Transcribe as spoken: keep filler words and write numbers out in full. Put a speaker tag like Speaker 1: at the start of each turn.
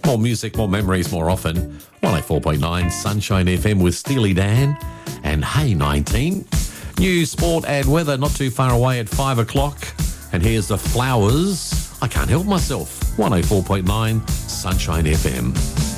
Speaker 1: More music, more memories, more often. one oh four point nine Sunshine F M with Steely Dan and Hey nineteen. News, sport and weather not too far away at five o'clock. And here's the Flowers. I Can't Help Myself. one oh four point nine Sunshine F M.